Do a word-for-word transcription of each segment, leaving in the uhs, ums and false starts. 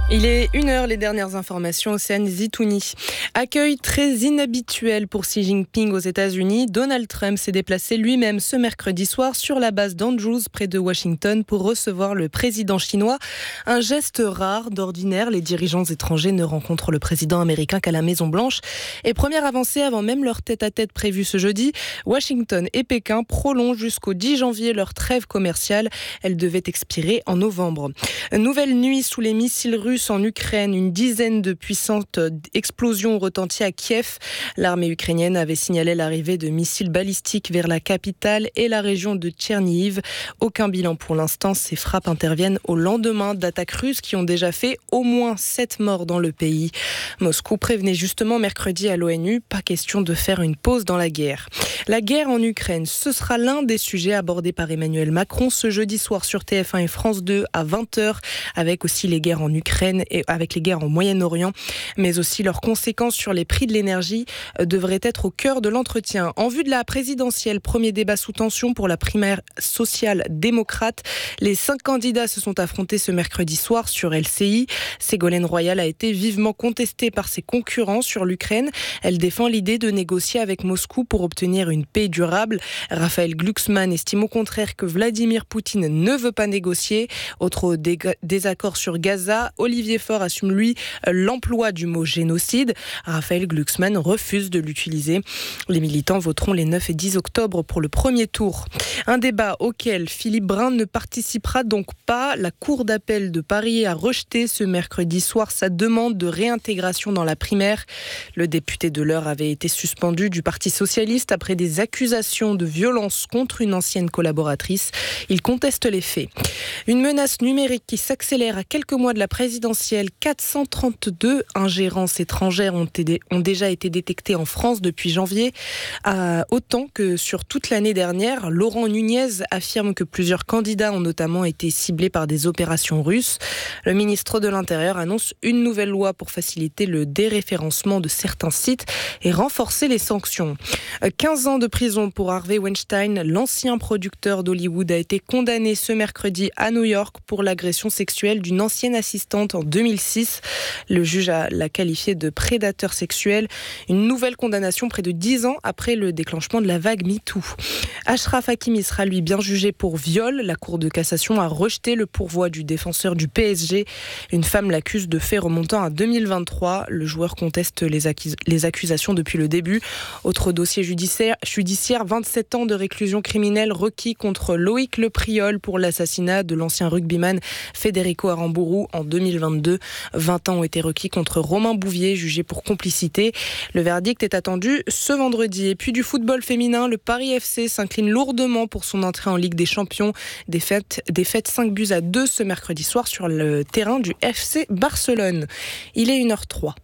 Il est une heure, les dernières informations, Océane Zitouni. Accueil très inhabituel pour Xi Jinping aux États-Unis. Donald Trump s'est déplacé lui-même ce mercredi soir sur la base d'Andrews près de Washington pour recevoir le président chinois. Un geste rare. D'ordinaire, les dirigeants étrangers ne rencontrent le président américain qu'à la Maison-Blanche. Et première avancée avant même leur tête-à-tête prévu ce jeudi, Washington et Pékin prolongent jusqu'au dix janvier leur trêve commerciale. Elle devait expirer en novembre. Nouvelle nuit sous les missiles russes en Ukraine, une dizaine de puissantes explosions ont retenti à Kiev. L'armée ukrainienne avait signalé l'arrivée de missiles balistiques vers la capitale et la région de Tchernihiv. Aucun bilan pour l'instant. Ces frappes interviennent au lendemain d'attaques russes qui ont déjà fait au moins sept morts dans le pays. Moscou prévenait justement mercredi à l'ONU, pas question de faire une pause dans la guerre. La guerre en Ukraine, ce sera l'un des sujets abordés par Emmanuel Macron ce jeudi soir sur T F un et France deux à vingt heures, avec aussi les guerres en Ukraine et avec les guerres au Moyen-Orient, mais aussi leurs conséquences sur les prix de l'énergie devraient être au cœur de l'entretien. En vue de la présidentielle, premier débat sous tension pour la primaire social-démocrate. Les cinq candidats se sont affrontés ce mercredi soir sur L C I. Ségolène Royal a été vivement contestée par ses concurrents sur l'Ukraine. Elle défend l'idée de négocier avec Moscou pour obtenir une paix durable. Raphaël Glucksmann estime au contraire que Vladimir Poutine ne veut pas négocier. Autre désaccord sur Gaza, Olivier Faure assume, lui, l'emploi du mot génocide. Raphaël Glucksmann refuse de l'utiliser. Les militants voteront les neuf et dix octobre pour le premier tour. Un débat auquel Philippe Brun ne participera donc pas. La Cour d'appel de Paris a rejeté ce mercredi soir sa demande de réintégration dans la primaire. Le député de l'Eure avait été suspendu du Parti socialiste après des accusations de violence contre une ancienne collaboratrice. Il conteste les faits. Une menace numérique qui s'accélère à quelques mois de la présidentielle. quatre cent trente-deux ingérences étrangères ont, été, ont déjà été détectées en France depuis janvier, euh, autant que sur toute l'année dernière. Laurent Nunez affirme que plusieurs candidats ont notamment été ciblés par des opérations russes. Le ministre de l'Intérieur annonce une nouvelle loi pour faciliter le déréférencement de certains sites et renforcer les sanctions. quinze ans de prison pour Harvey Weinstein. L'ancien producteur d'Hollywood a été condamné ce mercredi à New York pour l'agression sexuelle d'une ancienne assistante en deux mille six. Le juge a, l'a qualifié de prédateur sexuel. Une nouvelle condamnation près de dix ans après le déclenchement de la vague MeToo. Achraf Hakimi sera lui bien jugé pour viol. La Cour de cassation a rejeté le pourvoi du défenseur du P S G. Une femme l'accuse de faits remontant à deux mille vingt-trois. Le joueur conteste les, accus- les accusations depuis le début. Autre dossier judiciaire, judiciaire, vingt-sept ans de réclusion criminelle requis contre Loïc Lepriol pour l'assassinat de l'ancien rugbyman Federico Aramburu en deux mille vingt-deux. vingt ans ont été requis contre Romain Bouvier, jugé pour complicité. Le verdict est attendu ce vendredi. Et puis du football féminin, le Paris F C s'incline lourdement pour son entrée en Ligue des Champions. Défaite, défaite cinq buts à deux ce mercredi soir sur le terrain du F C Barcelone. Il est une heure trois.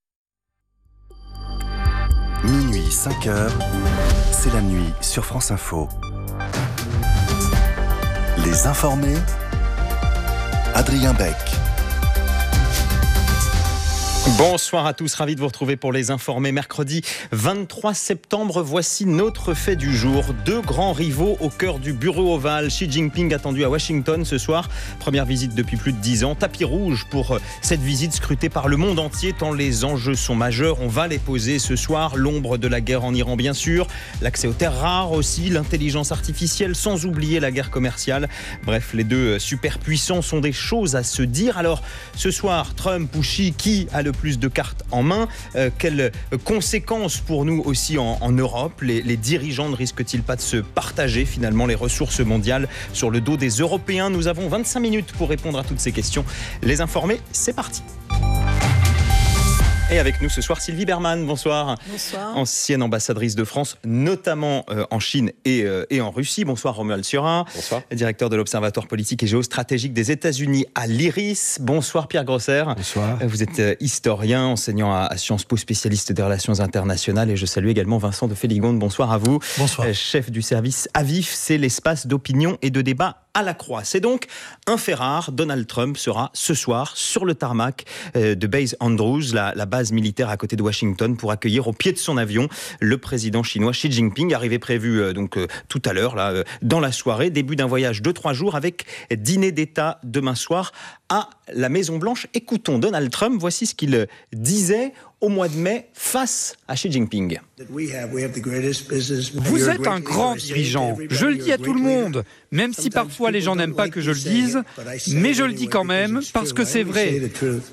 Minuit, cinq heures, c'est la nuit sur France Info. Les informés, Adrien Beck. Bonsoir à tous, ravi de vous retrouver pour les informés. Mercredi vingt-trois septembre, voici notre fait du jour. Deux grands rivaux au cœur du bureau ovale. Xi Jinping attendu à Washington ce soir. Première visite depuis plus de dix ans. Tapis rouge pour cette visite scrutée par le monde entier tant les enjeux sont majeurs. On va les poser ce soir. L'ombre de la guerre en Iran bien sûr. L'accès aux terres rares aussi. L'intelligence artificielle sans oublier la guerre commerciale. Bref, les deux superpuissants sont des choses à se dire. Alors ce soir, Trump ou Xi, qui a le plus de cartes en main, euh, quelles conséquences pour nous aussi en, en Europe? Les, les dirigeants ne risquent-ils pas de se partager finalement les ressources mondiales sur le dos des Européens? Nous avons vingt-cinq minutes pour répondre à toutes ces questions. Les informés, c'est parti. Et avec nous ce soir, Sylvie Berman, bonsoir. Bonsoir. Ancienne ambassadrice de France, notamment euh, en Chine et, euh, et en Russie. Bonsoir Romuald Surin. Bonsoir. Directeur de l'Observatoire politique et géostratégique des États-Unis à l'IRIS. Bonsoir Pierre Grosser. Bonsoir. Vous êtes euh, historien, enseignant à, à Sciences Po, spécialiste des relations internationales. Et je salue également Vincent de Féligonde. Bonsoir à vous. Bonsoir. Euh, chef du service A V I F, c'est l'espace d'opinion et de débat à la Croix. C'est donc un fait rare. Donald Trump sera ce soir sur le tarmac euh, de Base Andrews, la, la base militaire à côté de Washington, pour accueillir au pied de son avion le président chinois Xi Jinping, arrivé prévu euh, donc euh, tout à l'heure là euh, dans la soirée. Début d'un voyage de trois jours avec dîner d'État demain soir à la Maison-Blanche. Écoutons Donald Trump, voici ce qu'il disait au mois de mai face à Xi Jinping. Vous êtes un grand dirigeant, je le dis à tout le monde, même si parfois les gens n'aiment pas que je le dise, mais je le dis quand même parce que c'est vrai.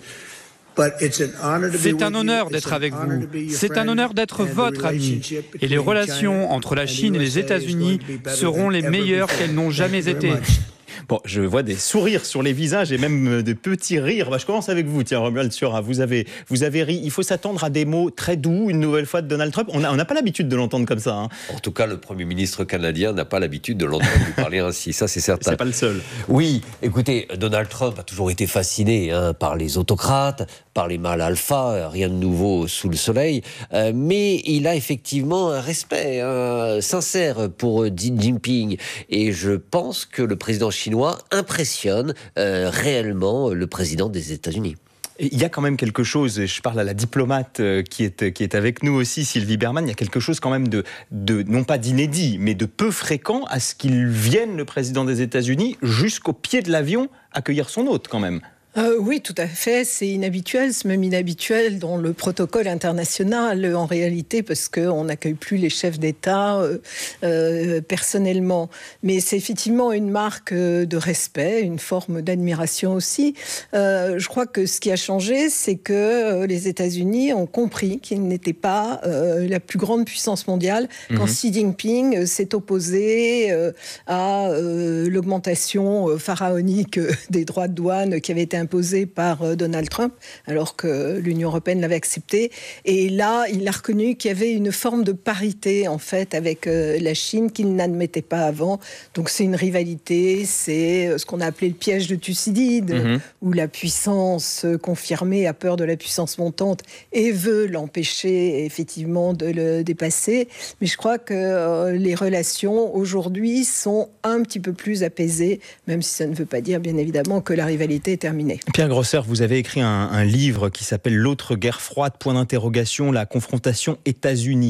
C'est un honneur d'être avec vous, c'est un honneur d'être votre ami. Et les relations entre la Chine et les États-Unis seront les meilleures qu'elles n'ont jamais été. Bon, je vois des sourires sur les visages et même des petits rires. Bah, je commence avec vous, tiens, Romuald Sura. Vous avez, vous avez ri. Il faut s'attendre à des mots très doux, une nouvelle fois de Donald Trump. On n'a pas l'habitude de l'entendre comme ça. Hein. En tout cas, le Premier ministre canadien n'a pas l'habitude de l'entendre lui parler ainsi. Ça, c'est certain. C'est pas le seul. Oui, écoutez, Donald Trump a toujours été fasciné hein, par les autocrates, par les mâles alpha, rien de nouveau sous le soleil. Euh, mais il a effectivement un respect hein, sincère pour Xi Jinping. Et je pense que le président chinois impressionne euh, réellement le président des États-Unis. Et il y a quand même quelque chose, je parle à la diplomate qui est, qui est avec nous aussi, Sylvie Berman, il y a quelque chose quand même de, de non pas d'inédit, mais de peu fréquent à ce qu'il vienne, le président des États-Unis, jusqu'au pied de l'avion accueillir son hôte quand même. Euh, oui, tout à fait. C'est inhabituel, c'est même inhabituel dans le protocole international en réalité, parce qu'on n'accueille plus les chefs d'État euh, euh, personnellement. Mais c'est effectivement une marque de respect, une forme d'admiration aussi. Euh, je crois que ce qui a changé, c'est que les États-Unis ont compris qu'ils n'étaient pas euh, la plus grande puissance mondiale quand mmh. Xi Jinping s'est opposé euh, à euh, l'augmentation pharaonique des droits de douane qui avait été imposé par Donald Trump, alors que l'Union européenne l'avait accepté. Et là, il a reconnu qu'il y avait une forme de parité, en fait, avec la Chine qu'il n'admettait pas avant. Donc c'est une rivalité, c'est ce qu'on a appelé le piège de Thucydide, mmh. où la puissance confirmée a peur de la puissance montante et veut l'empêcher, effectivement, de le dépasser. Mais je crois que les relations, aujourd'hui, sont un petit peu plus apaisées, même si ça ne veut pas dire, bien évidemment, que la rivalité est terminée. Pierre Grosser, vous avez écrit un, un livre qui s'appelle « L'autre guerre froide, point d'interrogation, la confrontation États-Unis-Chine ».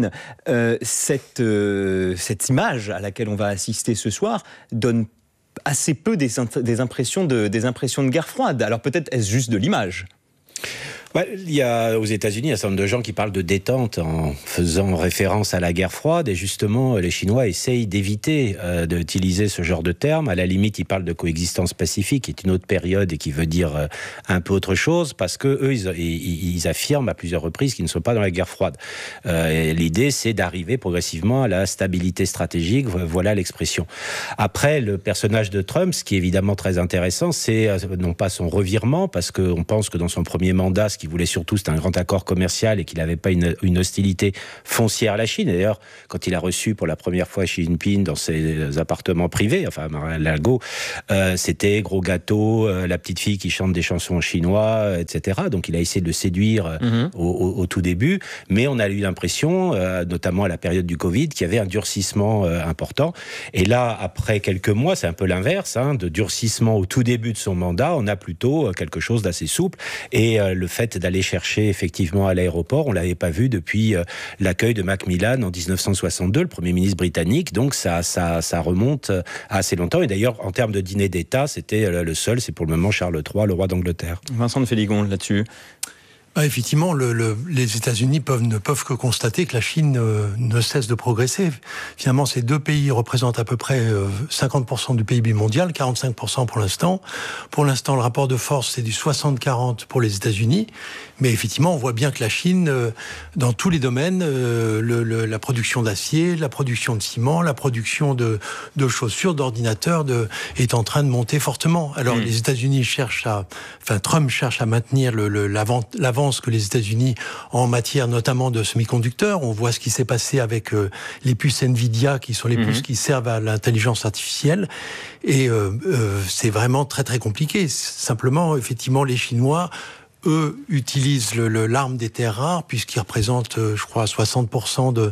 Euh, cette, euh, cette image à laquelle on va assister ce soir donne assez peu des, des, impressions, de, des impressions de guerre froide. Alors peut-être est-ce juste de l'image ? Ouais, il y a aux États-Unis un certain nombre de gens qui parlent de détente en faisant référence à la guerre froide, et justement les Chinois essayent d'éviter euh, d'utiliser ce genre de terme. À la limite, ils parlent de coexistence pacifique, qui est une autre période et qui veut dire euh, un peu autre chose, parce que eux, ils, ils, ils affirment à plusieurs reprises qu'ils ne sont pas dans la guerre froide. Euh, et l'idée, c'est d'arriver progressivement à la stabilité stratégique. Voilà l'expression. Après, le personnage de Trump, ce qui est évidemment très intéressant, c'est euh, non pas son revirement, parce qu'on pense que dans son premier mandat, ce qu'il voulait surtout, c'était un grand accord commercial et qu'il n'avait pas une, une hostilité foncière à la Chine. Et d'ailleurs, quand il a reçu pour la première fois Xi Jinping dans ses appartements privés, enfin Mar-a-Lago, euh, c'était gros gâteau, euh, la petite fille qui chante des chansons en chinois, euh, et cetera. Donc il a essayé de le séduire euh, mmh. au, au, au tout début, mais on a eu l'impression, euh, notamment à la période du Covid, qu'il y avait un durcissement euh, important. Et là, après quelques mois, c'est un peu l'inverse, hein, de durcissement au tout début de son mandat, on a plutôt quelque chose d'assez souple. Et euh, le fait d'aller chercher effectivement à l'aéroport, on ne l'avait pas vu depuis euh, l'accueil de Macmillan en dix-neuf cent soixante-deux, le Premier ministre britannique, donc ça, ça, ça remonte à assez longtemps. Et d'ailleurs, en termes de dîner d'État, c'était euh, le seul, c'est pour le moment Charles trois, le roi d'Angleterre. Vincent de Féligon, là-dessus. Bah effectivement, le, le, les États-Unis peuvent, ne peuvent que constater que la Chine euh, ne cesse de progresser. Finalement, ces deux pays représentent à peu près euh, cinquante pour cent du P I B mondial, quarante-cinq pour cent pour l'instant. Pour l'instant, le rapport de force, c'est du soixante quarante pour les États-Unis. Mais effectivement, on voit bien que la Chine, euh, dans tous les domaines, euh, le, le, la production d'acier, la production de ciment, la production de, de chaussures, d'ordinateurs, de, est en train de monter fortement. Alors, mmh. les États-Unis cherchent à... Enfin, Trump cherche à maintenir le, le, l'avant, l'avant que les États-Unis en matière notamment de semi-conducteurs. On voit ce qui s'est passé avec euh, les puces Nvidia, qui sont les mmh. puces qui servent à l'intelligence artificielle. Et euh, euh, c'est vraiment très très compliqué. Simplement, effectivement, les Chinois, eux, utilisent le, le, l'arme des terres rares, puisqu'ils représentent, euh, je crois, soixante pour cent de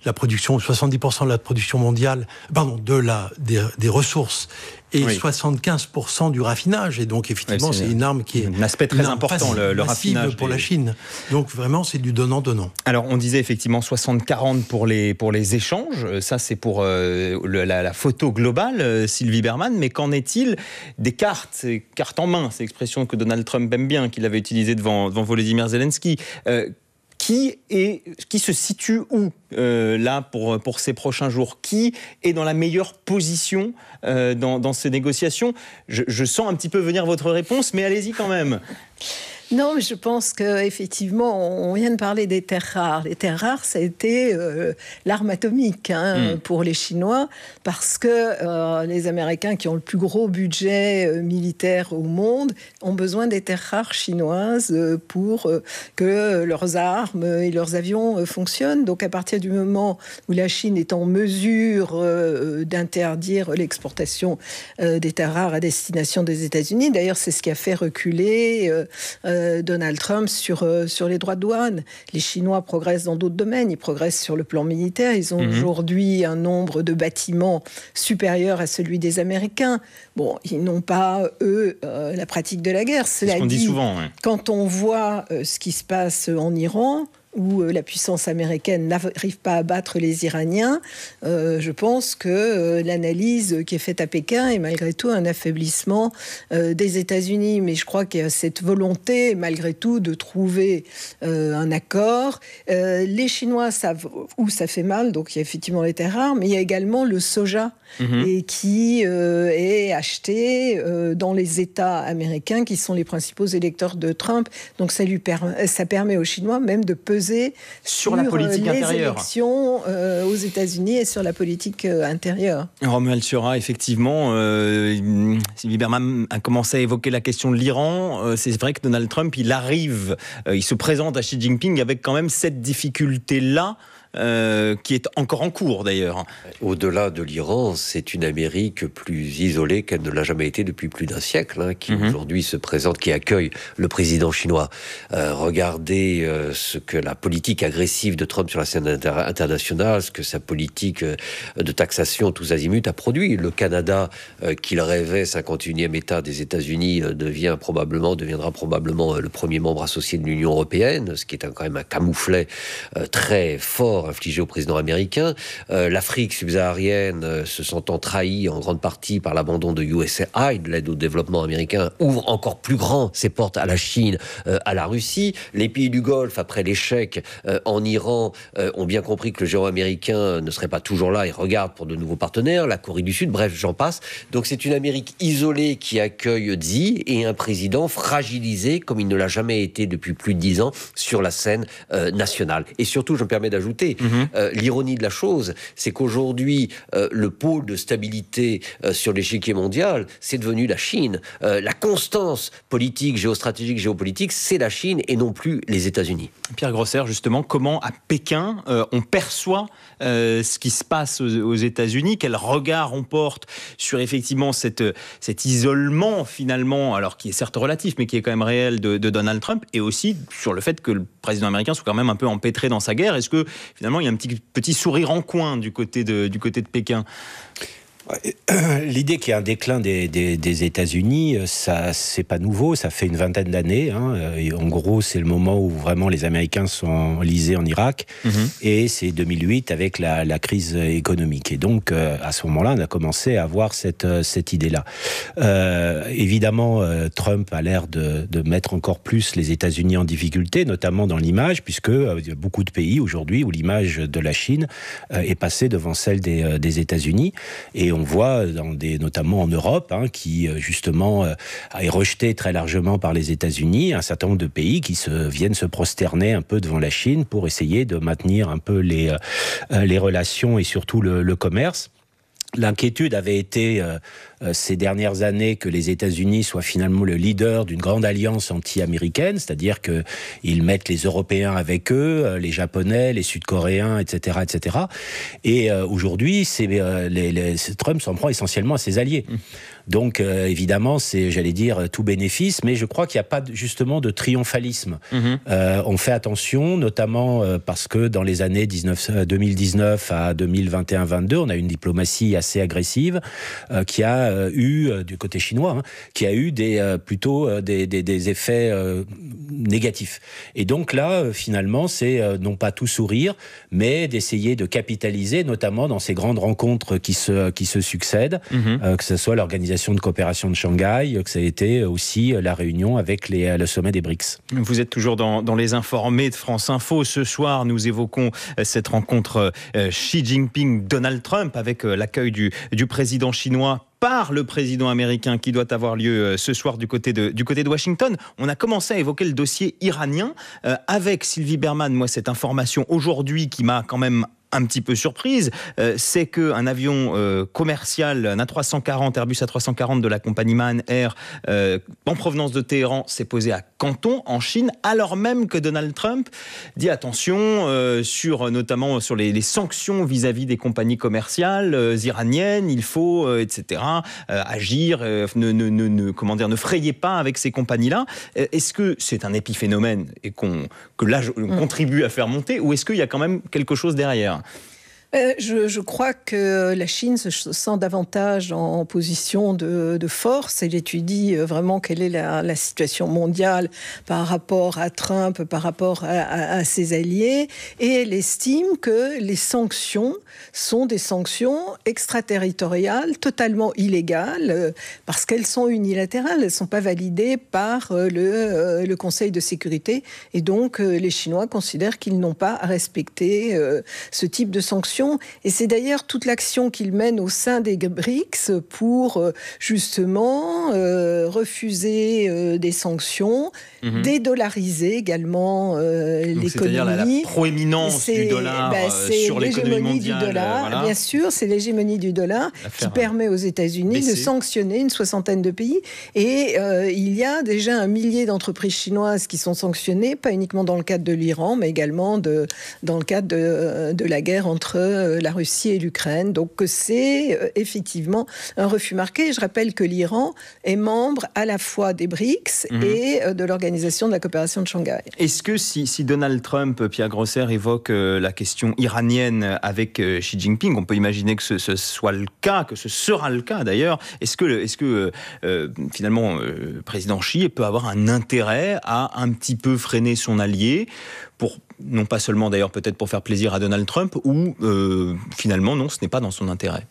la production, soixante-dix pour cent de la production mondiale, pardon, de la, des, des ressources et oui. soixante-quinze pour cent du raffinage. Et donc, effectivement, oui, c'est, c'est une arme qui est... Un aspect très important, le, le raffinage. pour des... la Chine. Donc, vraiment, c'est du donnant-donnant. Alors, on disait effectivement soixante quarante pour les, pour les échanges. Ça, c'est pour euh, le, la, la photo globale, euh, Sylvie Bermann. Mais qu'en est-il des cartes, cartes en main, c'est l'expression que Donald Trump aime bien, qu'il avait utilisée devant, devant Volodymyr Zelensky. Euh, Qui, est, qui se situe où, euh, là, pour, pour ces prochains jours ? Qui est dans la meilleure position euh, dans, dans ces négociations ? je, je sens un petit peu venir votre réponse, mais allez-y quand même. Non, mais je pense qu'effectivement, on vient de parler des terres rares. Les terres rares, ça a été euh, l'arme atomique hein, mmh. pour les Chinois, parce que euh, les Américains, qui ont le plus gros budget euh, militaire au monde, ont besoin des terres rares chinoises euh, pour euh, que leurs armes et leurs avions euh, fonctionnent. Donc, à partir du moment où la Chine est en mesure euh, d'interdire l'exportation euh, des terres rares à destination des États-Unis, d'ailleurs, c'est ce qui a fait reculer euh, euh, Donald Trump sur, euh, sur les droits de douane. Les Chinois progressent dans d'autres domaines. Ils progressent sur le plan militaire. Ils ont mmh. aujourd'hui un nombre de bâtiments supérieur à celui des Américains. Bon, ils n'ont pas, eux, euh, la pratique de la guerre. Cela c'est ce qu'on dit, dit souvent, ouais. Quand on voit euh, ce qui se passe en Iran, où la puissance américaine n'arrive pas à battre les Iraniens, euh, je pense que euh, l'analyse qui est faite à Pékin est malgré tout un affaiblissement euh, des États-Unis. Mais je crois qu'il y a cette volonté, malgré tout, de trouver euh, un accord. Euh, les Chinois savent où ça fait mal, donc il y a effectivement les terres rares, mais il y a également le soja, mmh. et qui euh, est acheté euh, dans les États américains, qui sont les principaux électeurs de Trump. Donc ça, lui permet, ça permet aux Chinois même de peser sur, sur la politique les intérieure. élections euh, aux États-Unis et sur la politique euh, intérieure. Romuald Siora, effectivement, euh, Sylvie Bermann a commencé à évoquer la question de l'Iran. Euh, c'est vrai que Donald Trump, il arrive, euh, il se présente à Xi Jinping avec quand même cette difficulté-là. Euh, qui est encore en cours d'ailleurs. Au-delà de l'Iran, c'est une Amérique plus isolée qu'elle ne l'a jamais été depuis plus d'un siècle, hein, qui mm-hmm. aujourd'hui se présente, qui accueille le président chinois. Euh, regardez euh, ce que la politique agressive de Trump sur la scène inter- internationale, ce que sa politique euh, de taxation tous azimuts a produit. Le Canada, euh, qu'il rêvait cinquante et unième État des États-Unis, euh, devient probablement, deviendra probablement euh, le premier membre associé de l'Union européenne, ce qui est un, quand même un camouflet euh, très fort infligé au président américain. Euh, L'Afrique subsaharienne, euh, se sentant trahie en grande partie par l'abandon de U S A I D, l'aide au développement américain, ouvre encore plus grand ses portes à la Chine, euh, à la Russie. Les pays du Golfe, après l'échec euh, en Iran, euh, ont bien compris que le géant américain ne serait pas toujours là et regarde pour de nouveaux partenaires, la Corée du Sud, bref, j'en passe. Donc c'est une Amérique isolée qui accueille Xi et un président fragilisé, comme il ne l'a jamais été depuis plus de dix ans, sur la scène euh, nationale. Et surtout, je me permets d'ajouter, Mmh. Euh, l'ironie de la chose, c'est qu'aujourd'hui, euh, le pôle de stabilité euh, sur l'échiquier mondial, c'est devenu la Chine. Euh, la constance politique, géostratégique, géopolitique, c'est la Chine et non plus les États-Unis. Pierre Grosser, justement, comment à Pékin, euh, on perçoit euh, ce qui se passe aux, aux États-Unis ? Quel regard on porte sur effectivement cette, cet isolement, finalement, alors qui est certes relatif, mais qui est quand même réel de, de Donald Trump, et aussi sur le fait que le président américain soit quand même un peu empêtré dans sa guerre. Est-ce que finalement, il y a un petit, petit sourire en coin du côté de, du côté de Pékin ? L'idée qu'il y a un déclin des, des, des États-Unis, ça, c'est pas nouveau, ça fait une vingtaine d'années. Hein. Et en gros, c'est le moment où vraiment les Américains sont enlisés en Irak, mmh. et c'est deux mille huit avec la, la crise économique. Et donc, euh, à ce moment-là, on a commencé à avoir cette, cette idée-là. Euh, évidemment, euh, Trump a l'air de, de mettre encore plus les États-Unis en difficulté, notamment dans l'image, puisque euh, il y a beaucoup de pays aujourd'hui où l'image de la Chine euh, est passée devant celle des, euh, des États-Unis. Et on voit, dans des, notamment en Europe, hein, qui justement euh, est rejeté très largement par les États-Unis, un certain nombre de pays qui se, viennent se prosterner un peu devant la Chine pour essayer de maintenir un peu les, euh, les relations et surtout le, le commerce. L'inquiétude avait été euh, euh, ces dernières années que les États-Unis soient finalement le leader d'une grande alliance anti-américaine, c'est-à-dire qu'ils mettent les Européens avec eux, euh, les Japonais, les Sud-Coréens, et cetera, et cetera. Et euh, aujourd'hui, c'est, euh, les, les, Trump s'en prend essentiellement à ses alliés. Mmh. Donc euh, évidemment, c'est, j'allais dire, tout bénéfice, mais je crois qu'il n'y a pas justement de triomphalisme. Mmh. Euh, on fait attention, notamment euh, parce que dans les années deux mille dix-neuf à deux mille vingt et un vingt-deux, on a une diplomatie assez agressive euh, qui a euh, eu, euh, du côté chinois, hein, qui a eu des, euh, plutôt euh, des, des, des effets euh, négatifs. Et donc là, euh, finalement, c'est euh, non pas tout sourire, mais d'essayer de capitaliser, notamment dans ces grandes rencontres qui se, qui se succèdent, mmh. euh, que ce soit l'Organisation de coopération de Shanghai, que ça a été aussi la réunion avec les, le sommet des B R I C S. Vous êtes toujours dans, dans les informés de France Info. Ce soir, nous évoquons cette rencontre euh, Xi Jinping-Donald Trump avec euh, l'accueil du, du président chinois par le président américain qui doit avoir lieu ce soir du côté de, du côté de Washington. On a commencé à évoquer le dossier iranien euh, avec Sylvie Bermann. Moi, cette information aujourd'hui qui m'a quand même un petit peu surprise, euh, c'est qu'un avion euh, commercial, un A trois cent quarante, Airbus A trois cent quarante de la compagnie MAN Air, euh, en provenance de Téhéran, s'est posé à Canton, en Chine, alors même que Donald Trump dit attention, euh, sur, notamment sur les, les sanctions vis-à-vis des compagnies commerciales euh, iraniennes, il faut, euh, et cetera, euh, agir, euh, ne, ne, ne, ne, comment dire, ne frayez pas avec ces compagnies-là. Euh, est-ce que c'est un épiphénomène et qu'on, que là, on mmh. contribue à faire monter, ou est-ce qu'il y a quand même quelque chose derrière ? Euh, je, je crois que la Chine se sent davantage en position de, de force. Elle étudie vraiment quelle est la, la situation mondiale par rapport à Trump, par rapport à, à, à ses alliés. Et elle estime que les sanctions sont des sanctions extraterritoriales, totalement illégales, parce qu'elles sont unilatérales. Elles ne sont pas validées par le, le Conseil de sécurité. Et donc, les Chinois considèrent qu'ils n'ont pas à respecter ce type de sanctions. Et c'est d'ailleurs toute l'action qu'ils mènent au sein des B R I C S pour justement euh, refuser euh, des sanctions, mmh. dédollariser également euh, l'économie. C'est-à-dire la, la proéminence c'est, du dollar bah, sur l'économie mondiale. Du dollar. Voilà. Bien sûr, c'est l'hégémonie du dollar qui permet aux États-Unis baisser. de sanctionner une soixantaine de pays. Et euh, il y a déjà un millier d'entreprises chinoises qui sont sanctionnées, pas uniquement dans le cadre de l'Iran, mais également de, dans le cadre de, de la guerre entre la Russie et l'Ukraine. Donc c'est euh, effectivement un refus marqué. Je rappelle que l'Iran est membre à la fois des B R I C S mmh. et euh, de l'Organisation de la coopération de Shanghai. Est-ce que si, si Donald Trump, Pierre Grosser, évoque euh, la question iranienne avec euh, Xi Jinping, on peut imaginer que ce, ce soit le cas, que ce sera le cas d'ailleurs. Est-ce que, est-ce que euh, finalement, euh, le président Xi peut avoir un intérêt à un petit peu freiner son allié pour, non pas seulement d'ailleurs peut-être pour faire plaisir à Donald Trump, ou euh, finalement non, ce n'est pas dans son intérêt?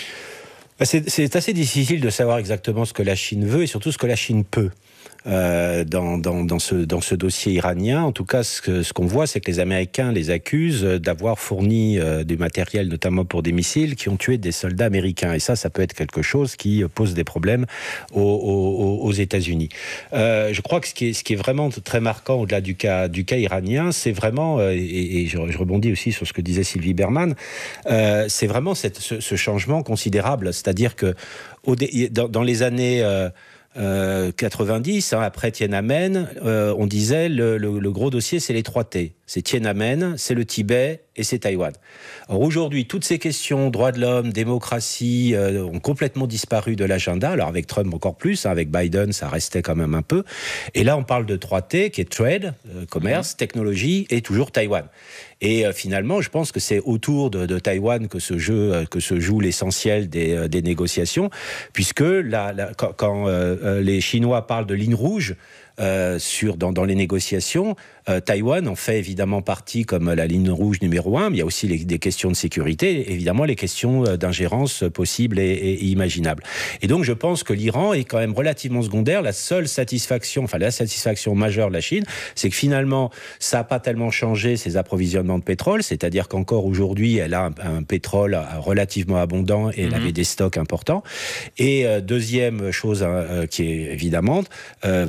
C'est, c'est assez difficile de savoir exactement ce que la Chine veut et surtout ce que la Chine peut. Euh, dans, dans, dans, ce, dans ce dossier iranien. En tout cas, ce, que, ce qu'on voit, c'est que les Américains les accusent d'avoir fourni euh, du matériel, notamment pour des missiles, qui ont tué des soldats américains. Et ça, ça peut être quelque chose qui pose des problèmes aux, aux, aux États-Unis. Euh, je crois que ce qui est, ce qui est vraiment très marquant au-delà du cas, du cas iranien, c'est vraiment, euh, et, et je, je rebondis aussi sur ce que disait Sylvie Bermann, euh, c'est vraiment cette, ce, ce changement considérable. C'est-à-dire que au, dans, dans les années... Euh, Euh, quatre-vingt-dix, hein, après Tiananmen, euh, on disait le, le, le gros dossier, c'est les trois T. C'est Tiananmen, c'est le Tibet et c'est Taïwan. Or aujourd'hui, toutes ces questions, droits de l'homme, démocratie, euh, ont complètement disparu de l'agenda. Alors avec Trump encore plus, hein, avec Biden, ça restait quand même un peu. Et là, on parle de trois T, qui est trade, euh, commerce, technologie et toujours Taïwan. Et euh, finalement, je pense que c'est autour de, de Taïwan que se, jeu, euh, que se joue l'essentiel des, euh, des négociations, puisque la, la, quand, quand euh, les Chinois parlent de ligne rouge, Euh, sur, dans, dans les négociations, euh, Taïwan en fait évidemment partie comme la ligne rouge numéro un, mais il y a aussi les, des questions de sécurité, évidemment les questions d'ingérence possibles et, et, et imaginables. Et donc je pense que l'Iran est quand même relativement secondaire. La seule satisfaction, enfin la satisfaction majeure de la Chine, c'est que finalement ça n'a pas tellement changé ses approvisionnements de pétrole, c'est-à-dire qu'encore aujourd'hui elle a un, un pétrole relativement abondant et elle mmh. avait des stocks importants. Et euh, deuxième chose euh, qui est évidemment euh, très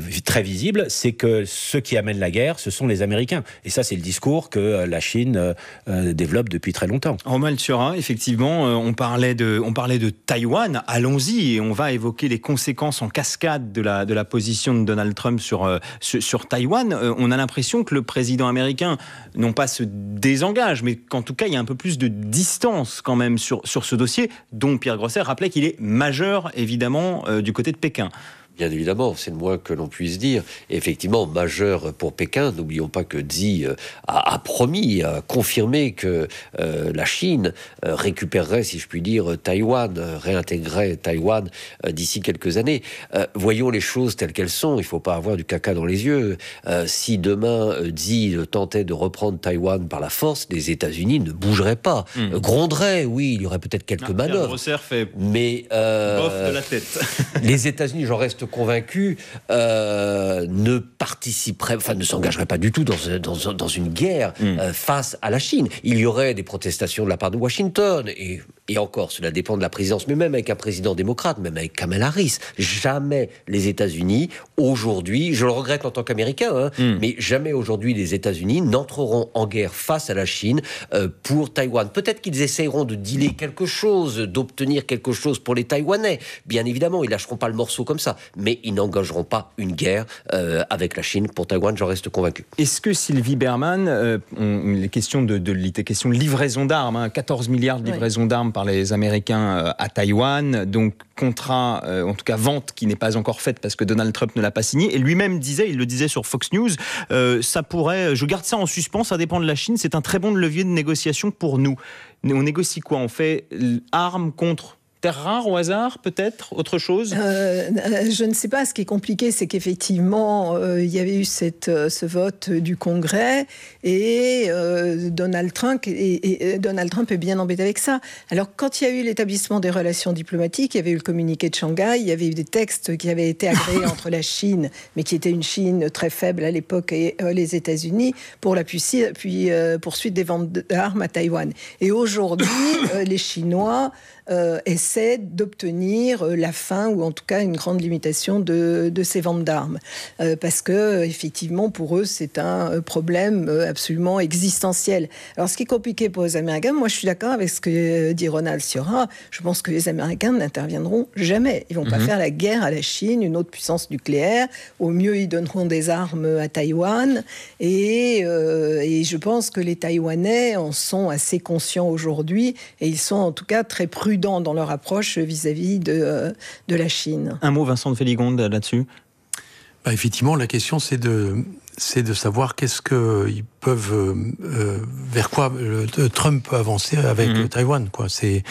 visible, c'est que ceux qui amènent la guerre, ce sont les Américains. Et ça, c'est le discours que la Chine euh, développe depuis très longtemps. Romuald Thiora, effectivement, euh, on, parlait de, on parlait de Taïwan. Allons-y, et on va évoquer les conséquences en cascade de la, de la position de Donald Trump sur, euh, sur, sur Taïwan. Euh, on a l'impression que le président américain, non pas se désengage, mais qu'en tout cas, il y a un peu plus de distance quand même sur, sur ce dossier, dont Pierre Grosser rappelait qu'il est majeur, évidemment, euh, du côté de Pékin. Bien évidemment, c'est le moins que l'on puisse dire. Et effectivement, majeur pour Pékin. N'oublions pas que Xi a, a promis, a confirmé que euh, la Chine euh, récupérerait, si je puis dire, Taïwan, euh, réintégrerait Taïwan euh, d'ici quelques années. Euh, voyons les choses telles qu'elles sont. Il ne faut pas avoir du caca dans les yeux. Euh, si demain euh, Xi tentait de reprendre Taïwan par la force, les États-Unis ne bougeraient pas, mmh. euh, gronderaient. Oui, il y aurait peut-être quelques ah, manœuvres. Grosser fait mais euh, bof de la tête. Les États-Unis, j'en reste convaincu, euh, ne participerait, enfin ne s'engagerait pas du tout dans, dans, dans une guerre mm. euh, face à la Chine. Il y aurait des protestations de la part de Washington, et, et encore, cela dépend de la présidence, mais même avec un président démocrate, même avec Kamala Harris, jamais les États-Unis, aujourd'hui, je le regrette en tant qu'Américain, hein, mm. mais jamais aujourd'hui les États-Unis n'entreront en guerre face à la Chine euh, pour Taïwan. Peut-être qu'ils essayeront de dealer quelque chose, d'obtenir quelque chose pour les Taïwanais. Bien évidemment, ils lâcheront pas le morceau comme ça, mais ils n'engageront pas une guerre euh, avec la Chine pour Taïwan, j'en reste convaincu. Est-ce que Sylvie Berman, euh, on, les questions de, de, de, questions de livraison d'armes, hein, quatorze milliards de livraison oui. d'armes par les Américains euh, à Taïwan, donc contrat, euh, en tout cas vente qui n'est pas encore faite parce que Donald Trump ne l'a pas signé, et lui-même disait, il le disait sur Fox News, euh, ça pourrait, je garde ça en suspens, ça dépend de la Chine, c'est un très bon levier de négociation pour nous. On négocie quoi? On fait armes contre terres rares au hasard, peut-être? Autre chose? euh, Je ne sais pas. Ce qui est compliqué, c'est qu'effectivement, euh, il y avait eu cette, euh, ce vote du Congrès et, euh, Donald Trump, et, et Donald Trump est bien embêté avec ça. Alors, quand il y a eu l'établissement des relations diplomatiques, il y avait eu le communiqué de Shanghai, il y avait eu des textes qui avaient été agréés entre la Chine, mais qui était une Chine très faible à l'époque, et euh, les États-Unis, pour la puis, puis, euh, poursuite des ventes d'armes à Taïwan. Et aujourd'hui, euh, les Chinois Euh, essaie d'obtenir euh, la fin, ou en tout cas une grande limitation de, de ces ventes d'armes. Euh, parce que, euh, effectivement, pour eux, c'est un euh, problème euh, absolument existentiel. Alors, ce qui est compliqué pour les Américains, moi, je suis d'accord avec ce que euh, dit Ronald Thiora. Je pense que les Américains n'interviendront jamais. Ils ne vont mm-hmm. pas faire la guerre à la Chine, une autre puissance nucléaire. Au mieux, ils donneront des armes à Taïwan. Et, euh, et je pense que les Taïwanais en sont assez conscients aujourd'hui. Et ils sont, en tout cas, très prudents dans leur approche vis-à-vis de, de la Chine. Un mot, Vincent de Féligonde, là-dessus? Bah, effectivement, la question, c'est de, c'est de savoir qu'est-ce qu'ils peuvent, euh, vers quoi le, Trump peut avancer avec mmh. Taïwan, quoi. C'est,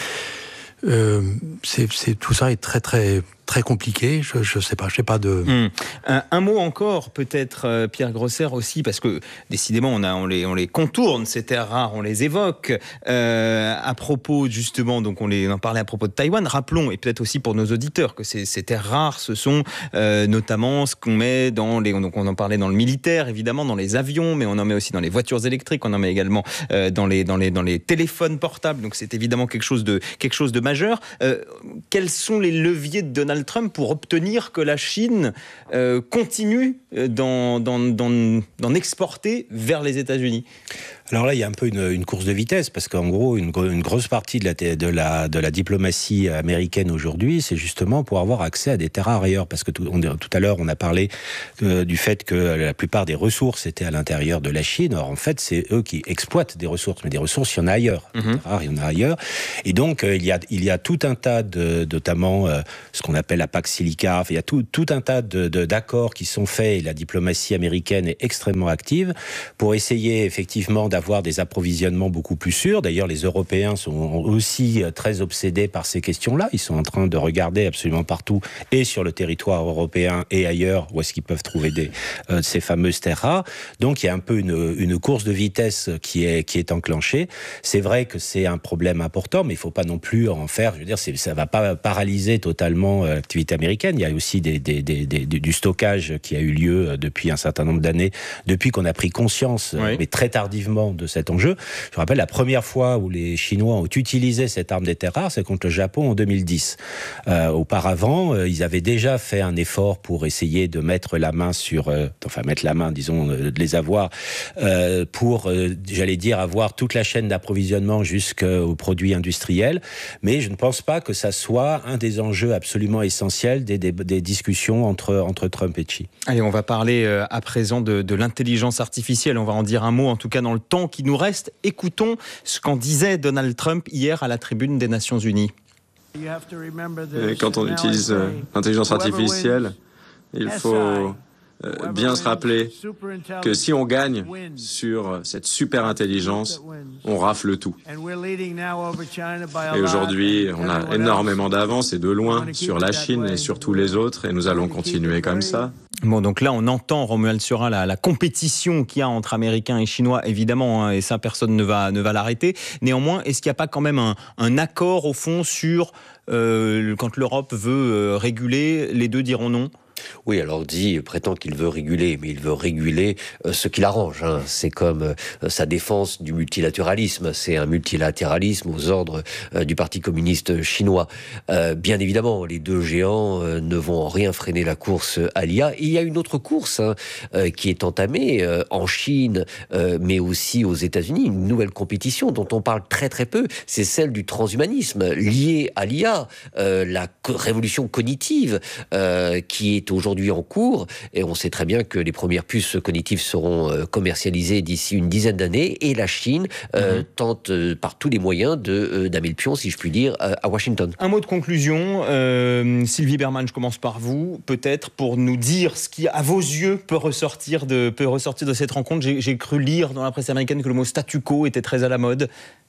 euh, c'est, c'est, tout ça est très, très, très compliqué. Je, je sais pas, je sais pas de. Mmh. Un, un mot encore, peut-être, euh, Pierre Grosser aussi, parce que décidément, on a, on les, on les contourne ces terres rares, on les évoque. Euh, à propos justement, donc on, les, on en parlait à propos de Taïwan. Rappelons, et peut-être aussi pour nos auditeurs, que ces, ces terres rares, ce sont euh, notamment ce qu'on met dans les, donc on en parlait dans le militaire, évidemment, dans les avions, mais on en met aussi dans les voitures électriques, on en met également euh, dans les, dans les, dans les téléphones portables. Donc c'est évidemment quelque chose de, quelque chose de majeur. Euh, quels sont les leviers de Donald Trump pour obtenir que la Chine euh, continue d'en, d'en, d'en, d'en exporter vers les États-Unis? Alors là, il y a un peu une, une course de vitesse, parce qu'en gros, une, une grosse partie de la, de, la, de la diplomatie américaine aujourd'hui, c'est justement pour avoir accès à des terres rares ailleurs. Parce que tout, on, tout à l'heure, on a parlé euh, du fait que la plupart des ressources étaient à l'intérieur de la Chine. Or, en fait, c'est eux qui exploitent des ressources. Mais des ressources, il y en a ailleurs. Mm-hmm. Des terres rares, il y en a ailleurs. Et donc, euh, il, y a, il y a tout un tas de, notamment euh, ce qu'on appelle la Pax Silica. Enfin, il y a tout, tout un tas de, de, d'accords qui sont faits, et la diplomatie américaine est extrêmement active pour essayer effectivement d'avoir avoir des approvisionnements beaucoup plus sûrs. D'ailleurs, les Européens sont aussi très obsédés par ces questions-là. Ils sont en train de regarder absolument partout, et sur le territoire européen et ailleurs, où est-ce qu'ils peuvent trouver des, euh, ces fameuses terres rares. Donc, il y a un peu une, une course de vitesse qui est, qui est enclenchée. C'est vrai que c'est un problème important, mais il ne faut pas non plus en faire, je veux dire, c'est, ça ne va pas paralyser totalement l'activité américaine. Il y a aussi des, des, des, des, du stockage qui a eu lieu depuis un certain nombre d'années, depuis qu'on a pris conscience, oui. mais très tardivement, justement de cet enjeu. Je rappelle la première fois où les Chinois ont utilisé cette arme des terres rares, c'est contre le Japon en deux mille dix. Euh, auparavant, euh, ils avaient déjà fait un effort pour essayer de mettre la main sur, euh, enfin mettre la main, disons, euh, de les avoir, euh, pour, euh, j'allais dire, avoir toute la chaîne d'approvisionnement jusqu'aux produits industriels. Mais je ne pense pas que ça soit un des enjeux absolument essentiels des, des, des discussions entre, entre Trump et Xi. Allez, on va parler euh, à présent de, de l'intelligence artificielle. On va en dire un mot, en tout cas dans le temps qui nous reste. Écoutons ce qu'en disait Donald Trump hier à la tribune des Nations Unies. Et quand on utilise euh, l'intelligence artificielle, il faut euh, bien se rappeler que si on gagne sur cette super intelligence, on rafle tout. Et aujourd'hui, on a énormément d'avance et de loin sur la Chine et sur tous les autres, et nous allons continuer comme ça. Bon, donc là, on entend, Romuald Surin, la, la compétition qu'il y a entre Américains et Chinois, évidemment, hein, et ça, personne ne va, ne va l'arrêter. Néanmoins, est-ce qu'il n'y a pas quand même un, un accord, au fond, sur euh, quand l'Europe veut euh, réguler, les deux diront non ? Oui, alors Xi prétend qu'il veut réguler, mais il veut réguler euh, ce qui l'arrange. Hein. C'est comme euh, sa défense du multilatéralisme. C'est un multilatéralisme aux ordres euh, du Parti communiste chinois. Euh, bien évidemment, les deux géants euh, ne vont en rien freiner la course à l'I A. Et il y a une autre course hein, euh, qui est entamée euh, en Chine, euh, mais aussi aux États-Unis. Une nouvelle compétition dont on parle très très peu, c'est celle du transhumanisme liée à l'I A, euh, la co- révolution cognitive euh, qui est aujourd'hui en cours, et on sait très bien que les premières puces cognitives seront euh, commercialisées d'ici une dizaine d'années, et la Chine euh, mmh. tente euh, par tous les moyens de, euh, damer le pion, si je puis dire, euh, à Washington. Un mot de conclusion, euh, Sylvie Bermann, je commence par vous, peut-être pour nous dire ce qui, à vos yeux, peut ressortir de, peut ressortir de cette rencontre. J'ai, j'ai cru lire dans la presse américaine que le mot statu quo était très à la mode.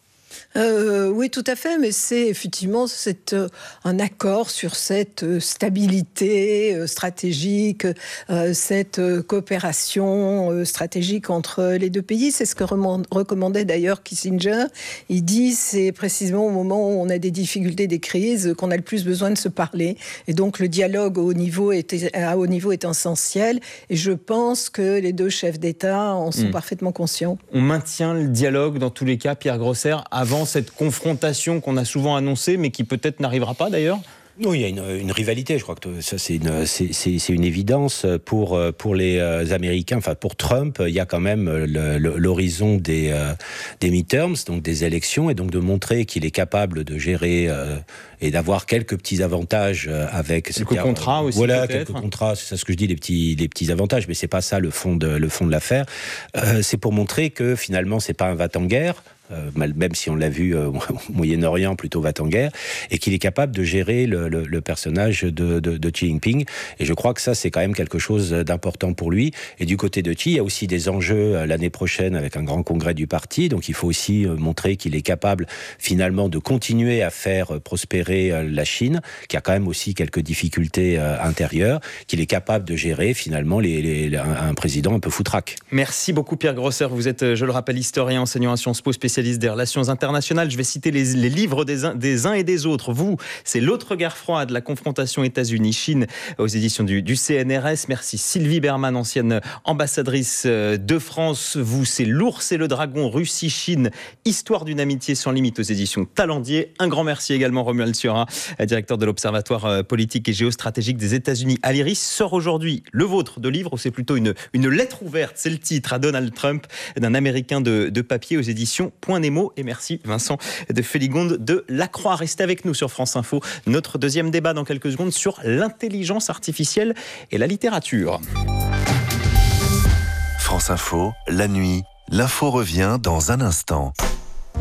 Euh, oui, tout à fait, mais c'est effectivement c'est, euh, un accord sur cette euh, stabilité euh, stratégique, euh, cette euh, coopération euh, stratégique entre les deux pays. C'est ce que remand- recommandait d'ailleurs Kissinger. Il dit c'est précisément au moment où on a des difficultés, des crises, qu'on a le plus besoin de se parler. Et donc le dialogue au niveau est, à haut niveau est essentiel. Et je pense que les deux chefs d'État en sont mmh. parfaitement conscients. On maintient le dialogue dans tous les cas, Pierre Grosser, avant cette confrontation qu'on a souvent annoncée, mais qui peut-être n'arrivera pas d'ailleurs ? Non, il y a une, une rivalité, je crois que ça c'est une, c'est, c'est, c'est une évidence pour, pour les Américains, enfin pour Trump, il y a quand même le, le, l'horizon des, euh, des midterms, donc des élections, et donc de montrer qu'il est capable de gérer euh, et d'avoir quelques petits avantages avec... Quelques contrats aussi Voilà, peut-être. quelques contrats, c'est ça ce que je dis, les petits, les petits avantages, mais c'est pas ça le fond de, le fond de l'affaire. Euh, c'est pour montrer que finalement c'est pas un va-t-en-guerre, Euh, même si on l'a vu euh, au Moyen-Orient, plutôt va-t-en-guerre, et qu'il est capable de gérer le, le, le personnage de, de, de Xi Jinping. Et je crois que ça, c'est quand même quelque chose d'important pour lui. Et du côté de Xi, il y a aussi des enjeux euh, l'année prochaine avec un grand congrès du parti. Donc il faut aussi euh, montrer qu'il est capable, finalement, de continuer à faire euh, prospérer euh, la Chine, qui a quand même aussi quelques difficultés euh, intérieures, qu'il est capable de gérer, finalement, les, les, les, un, un président un peu foutraque. Merci beaucoup, Pierre Grosser. Vous êtes, je le rappelle, historien, enseignant à Sciences Po, spécialiste des relations internationales. Je vais citer les, les livres des uns, des uns et des autres. Vous, c'est L'autre guerre froide, la confrontation États-Unis-Chine aux éditions du, du C N R S. Merci Sylvie Bermann, ancienne ambassadrice de France. Vous, c'est L'ours et le dragon, Russie-Chine, histoire d'une amitié sans limite aux éditions Talendier. Un grand merci également Romuald Surin, directeur de l'Observatoire politique et géostratégique des États-Unis à l'I R I S. Sort aujourd'hui le vôtre de livre, c'est plutôt une, une lettre ouverte, c'est le titre, à Donald Trump, d'un Américain de, de papier aux éditions Point Nemo. Et merci Vincent de Féligonde de Lacroix. Restez avec nous sur France Info. Notre deuxième débat dans quelques secondes sur l'intelligence artificielle et la littérature. France Info, la nuit, l'info revient dans un instant.